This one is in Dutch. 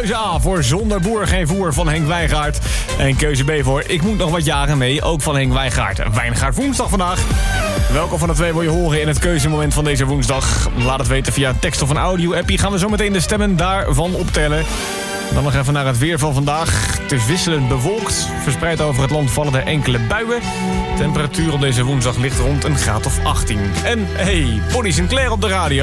Keuze A voor Zonder boer geen voer van Henk Wijngaard. En keuze B voor Ik moet nog wat jaren mee, ook van Henk Wijngaard. Wijngaard woensdag vandaag. Welke van de twee wil je horen in het keuzemoment van deze woensdag? Laat het weten via tekst of een audio-appie. Gaan we zo meteen de stemmen daarvan optellen. Dan nog even naar het weer van vandaag. Het is wisselend bewolkt. Verspreid over het land vallen er enkele buien. Temperatuur op deze woensdag ligt rond een graad of 18. En hey, Bonnie Sinclair op de radio.